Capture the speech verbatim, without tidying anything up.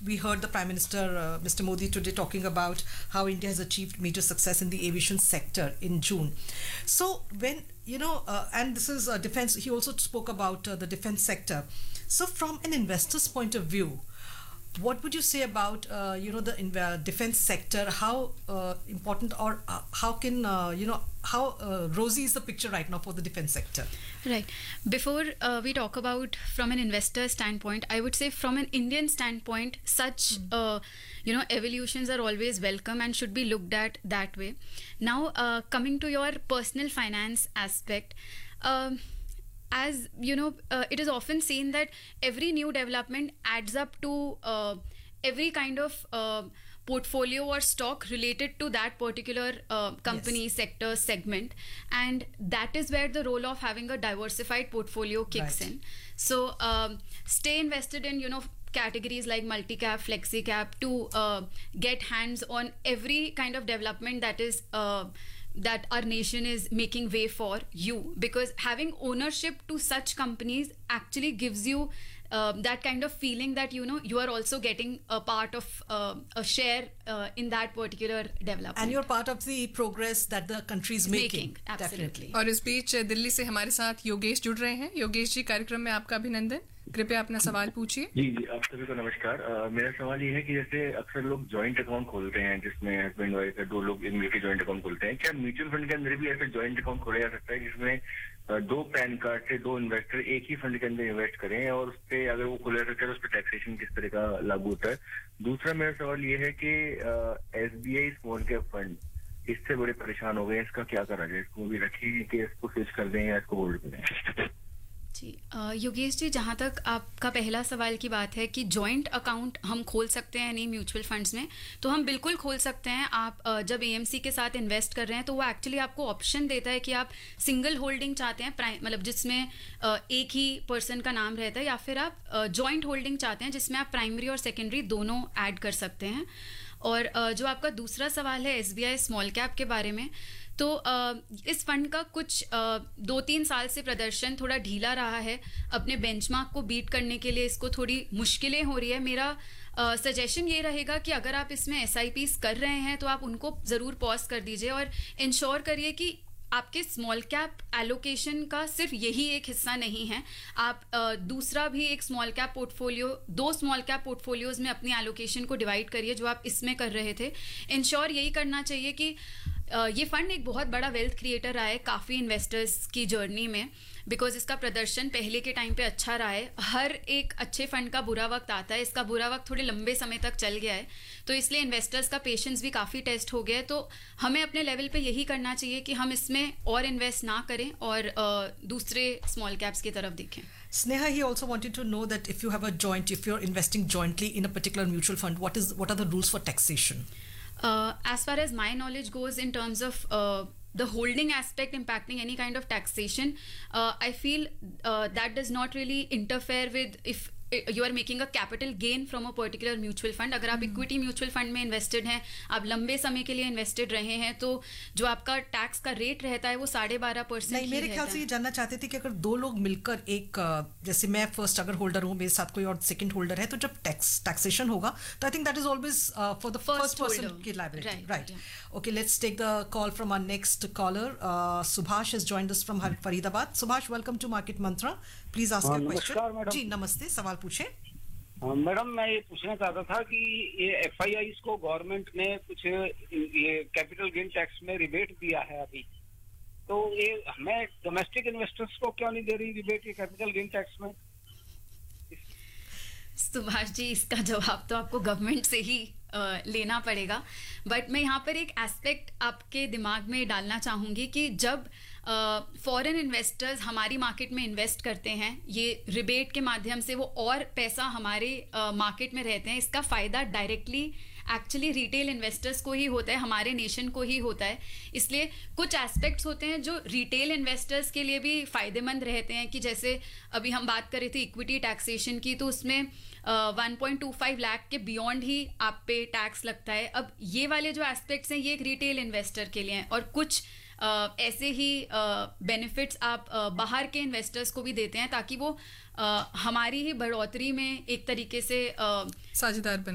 we heard the Prime Minister, uh, Mister Modi, today talking about how India has achieved major success in the aviation sector in June. So when, you know, uh, and this is uh, defense, he also spoke about uh, the defense sector. So from an investor's point of view, what would you say about uh, you know the in, uh, defense sector? How uh, important, or uh, how can uh, you know how uh, rosy is the picture right now for the defense sector? Right. Before uh, we talk about from an investor standpoint, I would say from an Indian standpoint, such mm. uh, you know evolutions are always welcome and should be looked at that way. Now, uh, coming to your personal finance aspect. Um, As you know, uh, it is often seen that every new development adds up to uh, every kind of uh, portfolio or stock related to that particular uh, company, yes. sector, segment. And that is where the role of having a diversified portfolio kicks right. in. So um, stay invested in, you know, categories like multi-cap, flexi-cap to uh, get hands on every kind of development that is uh, that our nation is making way for you, because having ownership to such companies actually gives you uh, that kind of feeling that you know you are also getting a part of uh, a share uh, in that particular development, and you're part of the progress that the country is making, making absolutely. और इस बीच दिल्ली से हमारे साथ योगेश जुड़ रहे हैं। योगेश जी, कार्यक्रम में आपका अभिनंदन। कृपया अपना सवाल पूछिए। जी जी, आप सभी को नमस्कार। uh, मेरा सवाल ये है कि जैसे अक्सर लोग जॉइंट अकाउंट खोलते हैं जिसमें हस्बैंड वाइफ दो लोग मिलकर जॉइंट अकाउंट खोलते हैं, क्या म्यूचुअल फंड के अंदर भी ऐसा जॉइंट अकाउंट खोला जा सकता है जिसमें uh, दो पैन कार्ड से दो इन्वेस्टर एक ही फंड के अंदर इन्वेस्ट करें, और उस पर अगर वो खोला जाता है तो उस पर टैक्सेशन किस तरह का लागू होता है? दूसरा मेरा सवाल ये है कि S B I small cap fund इससे बड़े परेशान हो गए, इसका क्या करा जाए? इसको भी रखिए कि इसको स्विच कर दें या इसको होल्ड करें? जी योगेश जी, जहाँ तक आपका पहला सवाल की बात है कि जॉइंट अकाउंट हम खोल सकते हैं नहीं म्यूचुअल फंड्स में, तो हम बिल्कुल खोल सकते हैं। आप जब एएमसी के साथ इन्वेस्ट कर रहे हैं तो वो एक्चुअली आपको ऑप्शन देता है कि आप सिंगल होल्डिंग चाहते हैं, प्राइम मतलब जिसमें एक ही पर्सन का नाम रहता है, या फिर आप जॉइंट होल्डिंग चाहते हैं जिसमें आप प्राइमरी और सेकेंडरी दोनों ऐड कर सकते हैं। और जो आपका दूसरा सवाल है एसबीआई स्मॉल कैप के बारे में, तो इस फंड का कुछ दो तीन साल से प्रदर्शन थोड़ा ढीला रहा है। अपने बेंचमार्क को बीट करने के लिए इसको थोड़ी मुश्किलें हो रही है। मेरा सजेशन ये रहेगा कि अगर आप इसमें एस आई पीज़ कर रहे हैं तो आप उनको ज़रूर पॉज कर दीजिए और इंश्योर करिए कि आपके स्मॉल कैप एलोकेशन का सिर्फ यही एक हिस्सा नहीं है। आप आ, दूसरा भी एक स्मॉल कैप पोर्टफोलियो, दो स्मॉल कैप पोर्टफोलियोज में अपनी एलोकेशन को डिवाइड करिए जो आप इसमें कर रहे थे। इंश्योर यही करना चाहिए कि आ, ये फंड एक बहुत बड़ा वेल्थ क्रिएटर रहा है काफ़ी इन्वेस्टर्स की जर्नी में, बिकॉज इसका प्रदर्शन पहले के टाइम पे अच्छा रहा है। हर एक अच्छे फंड का बुरा वक्त आता है, इसका बुरा वक्त थोड़े लंबे समय तक चल गया है, तो इसलिए इन्वेस्टर्स का पेशेंस भी काफ़ी टेस्ट हो गया है। तो हमें अपने लेवल पे यही करना चाहिए कि हम इसमें और इन्वेस्ट ना करें और uh, दूसरे स्मॉल कैप्स की तरफ देखें। Sneha, he also wanted to know that if you have a joint, if you're investing jointly in a particular mutual fund, what is what are the rules for taxation? Uh, as far as my knowledge goes in terms of uh, the holding aspect impacting any kind of taxation, uh, I feel uh, that does not really interfere with if you are making a capital gain from a particular mutual fund. अगर आप equity mutual fund में invested हैं, आप लंबे समय के लिए invested रहे हैं, तो जो आपका टैक्स का रेट रहता है वो साढ़े बारह परसेंट नहीं, मेरे ख्याल से ये जानना चाहते थे कि अगर दो लोग मिलकर एक, जैसे मैं फर्स्ट अगर होल्डर हूँ, मेरे साथ कोई और सेकंड होल्डर है, तो जब टैक्स टैक्सेशन होगा तो I think that is always for the first person की liability, right? Okay, let's take the call from our next collar. Subhash has joined us from Faridabad. Subhash, welcome to market Mantra, please ask your question. जी नमस्ते, सवाल पूछे। Madam, मैं ये पूछना चाहता था कि ये एफ आई आई को गवर्नमेंट ने कुछ ये कैपिटल गेन टैक्स में रिबेट दिया है अभी, तो ये हमें डोमेस्टिक इन्वेस्टर्स को क्यों नहीं दे रही रिबेट ये कैपिटल गेन टैक्स में? सुभाष जी, इसका जवाब तो आपको गवर्नमेंट से ही आ, लेना पड़ेगा, बट मैं यहाँ पर एक एस्पेक्ट आपके दिमाग में डालना चाहूँगी कि जब फॉरेन इन्वेस्टर्स हमारी मार्केट में इन्वेस्ट करते हैं, ये रिबेट के माध्यम से वो और पैसा हमारे मार्केट में रहते हैं, इसका फ़ायदा डायरेक्टली एक्चुअली रिटेल इन्वेस्टर्स को ही होता है, हमारे नेशन को ही होता है। इसलिए कुछ एस्पेक्ट्स होते हैं जो रिटेल इन्वेस्टर्स के लिए भी फ़ायदेमंद रहते हैं, कि जैसे अभी हम बात कर रहे थे इक्विटी टैक्सेशन की, तो उसमें one point two five lakh के बियॉन्ड ही आप पे टैक्स लगता है। अब ये वाले जो एस्पेक्ट्स हैं ये एक रिटेल इन्वेस्टर के लिए हैं, और कुछ Uh, ऐसे ही बेनिफिट्स uh, आप uh, बाहर के इन्वेस्टर्स को भी देते हैं ताकि वो uh, हमारी ही बढ़ोतरी में एक तरीके से uh, साझेदार बने।